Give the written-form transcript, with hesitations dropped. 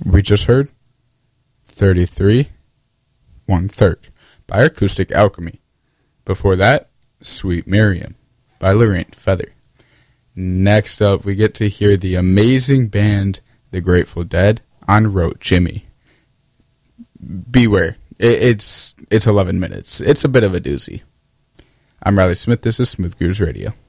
We just heard 33 1/3 by Acoustic Alchemy. Before that, Sweet Miriam by Lorraine Feather. Next up, we get to hear the amazing band The Grateful Dead on Wrote Jimmy. Beware, it's 11 minutes. It's a bit of a doozy. I'm Riley Smith, this is Smooth Grooves Radio.